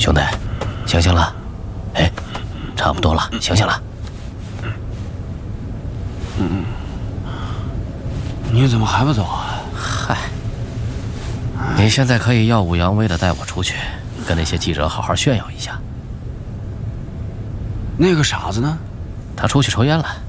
兄弟，醒醒了！哎，差不多了，醒醒了。 你怎么还不走啊？ 嗨，你现在可以耀武扬威的带我出去，跟那些记者好好炫耀一下。 那个傻子呢？ 他出去抽烟了。